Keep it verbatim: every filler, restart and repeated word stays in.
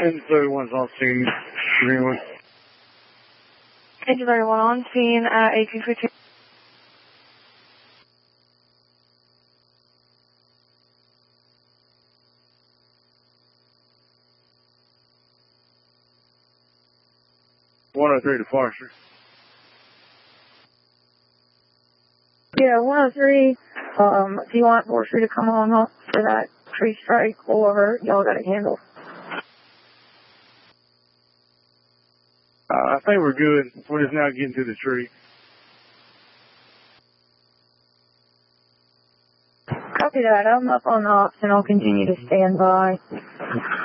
ten thirty-one's on scene. Greenwood. ten thirty-one on scene at eighteen fifteen. one oh three to Forrester. Yeah, one oh three. Um, if you want Forestry to come on up for that tree strike, or y'all got it handled. Uh, I think we're good. We're just now getting to the tree. Copy that. I'm up on the ops and I'll continue to stand by.